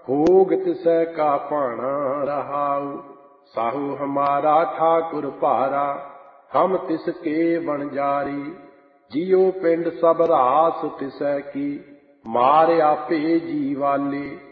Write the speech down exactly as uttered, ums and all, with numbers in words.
भोग तिसै का पाना रहाऊ। साहू हमारा ठाकुर भारा, हम तिसके वणजारी। जियो पिंड सब रास तिसै की, मार आपे जी वाले।